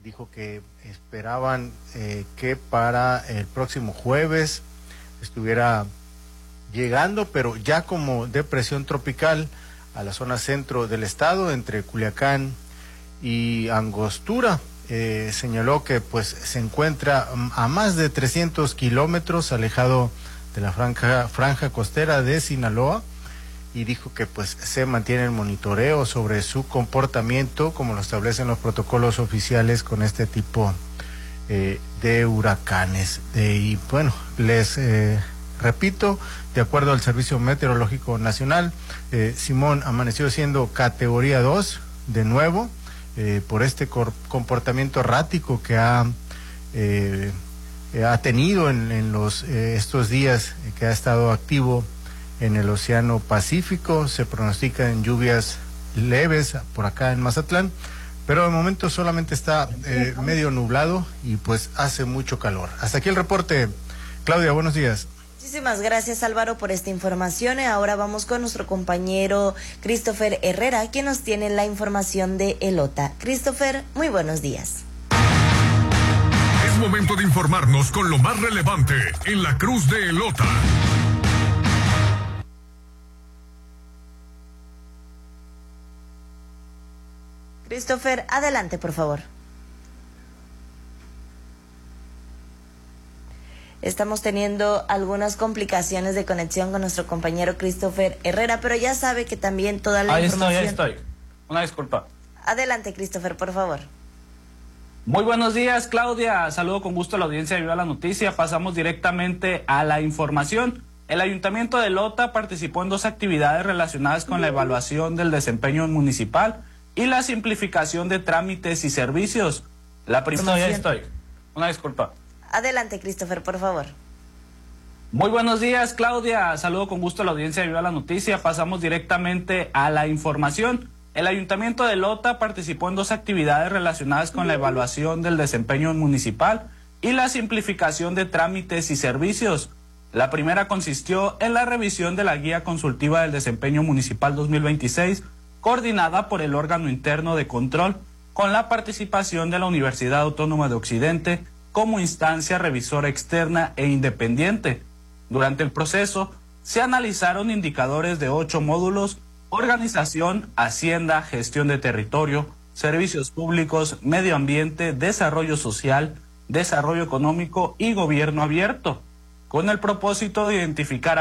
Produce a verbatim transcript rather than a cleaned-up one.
dijo que esperaban eh, que para el próximo jueves estuviera llegando, pero ya como depresión tropical a la zona centro del estado, entre Culiacán y Angostura. Eh, señaló que pues se encuentra a más de trescientos kilómetros alejado de la franja, franja costera de Sinaloa, y dijo que pues se mantiene el monitoreo sobre su comportamiento como lo establecen los protocolos oficiales con este tipo eh, de huracanes. Eh, y bueno, les eh, repito, de acuerdo al Servicio Meteorológico Nacional, eh, Simón amaneció siendo categoría dos de nuevo, eh, por este comportamiento errático que ha eh, ha tenido en, en los eh, estos días, eh, que ha estado activo en el Océano Pacífico. Se pronostican lluvias leves por acá en Mazatlán, pero de momento solamente está eh, medio nublado y pues hace mucho calor. Hasta aquí el reporte. Claudia, buenos días. Muchísimas gracias, Álvaro, por esta información. Ahora vamos con nuestro compañero Christopher Herrera, quien nos tiene la información de Elota. Christopher, muy buenos días. Es momento de informarnos con lo más relevante en la Cruz de Elota. Christopher, adelante, por favor. Estamos teniendo algunas complicaciones de conexión con nuestro compañero Christopher Herrera, pero ya sabe que también toda la ahí información... Ahí estoy, ahí estoy. Una disculpa. Adelante, Christopher, por favor. Muy buenos días, Claudia. Saludo con gusto a la audiencia de Viva la Noticia. Pasamos directamente a la información. El Ayuntamiento de Elota participó en dos actividades relacionadas con la evaluación del desempeño municipal y la simplificación de trámites y servicios. La primera... Ya estoy. Una disculpa. Adelante, Christopher, por favor. Muy buenos días, Claudia. Saludo con gusto a la audiencia de Viva la Noticia. Pasamos directamente a la información. El Ayuntamiento de Elota participó en dos actividades relacionadas con la evaluación del desempeño municipal y la simplificación de trámites y servicios. La primera consistió en la revisión de la Guía Consultiva del Desempeño Municipal dos mil veintiséis, coordinada por el órgano interno de control, con la participación de la Universidad Autónoma de Occidente como instancia revisora externa e independiente. Durante el proceso, se analizaron indicadores de ocho módulos: organización, hacienda, gestión de territorio, servicios públicos, medio ambiente, desarrollo social, desarrollo económico y gobierno abierto, con el propósito de identificar